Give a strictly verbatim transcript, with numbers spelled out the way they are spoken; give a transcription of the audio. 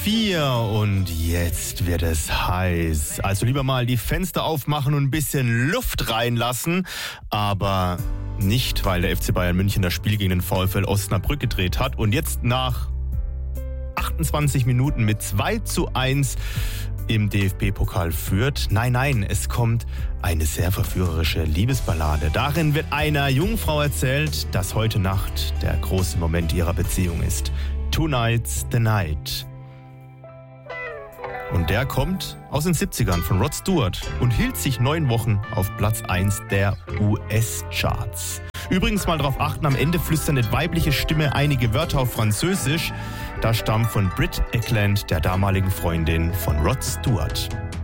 Vier und jetzt wird es heiß. Also lieber mal die Fenster aufmachen und ein bisschen Luft reinlassen. Aber nicht, weil der F C Bayern München das Spiel gegen den VfL Osnabrück gedreht hat und jetzt nach achtundzwanzig Minuten mit zwei zu eins im D F B-Pokal führt. Nein, nein, es kommt eine sehr verführerische Liebesballade. Darin wird einer Jungfrau erzählt, dass heute Nacht der große Moment ihrer Beziehung ist. Tonight's the night. Und der kommt aus den siebzigern von Rod Stewart und hielt sich neun Wochen auf Platz eins der U S-Charts. Übrigens mal darauf achten, am Ende flüstert eine weibliche Stimme einige Wörter auf Französisch. Das stammt von Britt Ekland, der damaligen Freundin von Rod Stewart.